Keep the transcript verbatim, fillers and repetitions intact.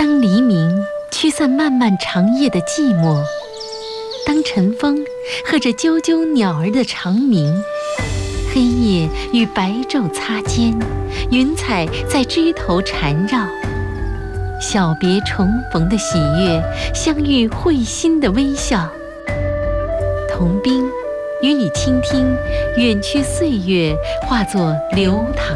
当黎明驱散漫漫长夜的寂寞，当晨风和着啾啾鸟儿的长鸣，黑夜与白昼擦肩，云彩在枝头缠绕，小别重逢的喜悦，相遇会心的微笑。童冰与你倾听远去岁月化作流淌